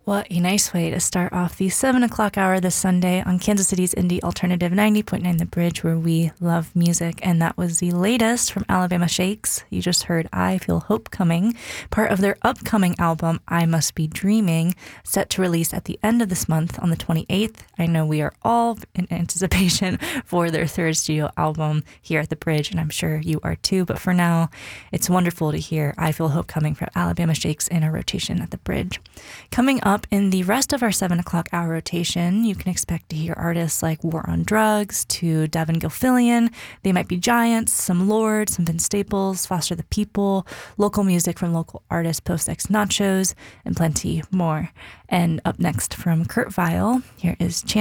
What a nice way to start off the 7 o'clock hour this Sunday on Kansas City's Indie Alternative 90.9 The Bridge, where we love music. And that was the latest from Alabama Shakes. You just heard I Feel Hope Coming, part of their upcoming album, I Must Be Dreaming, set to release at the end of this month on the 28th. I know we are all in anticipation for their third studio album here at The Bridge, and I'm sure you are too. But for now, it's wonderful to hear I Feel Hope Coming from Alabama Shakes in a rotation at The Bridge. Coming up in the rest of our 7 o'clock hour rotation, you can expect to hear artists like War on Drugs, to Devin Gilfillian, They Might Be Giants, some Lorde, some Vince Staples, Foster the People, local music from local artists Post X Nachos, and plenty more. And up next from Kurt Vile, here is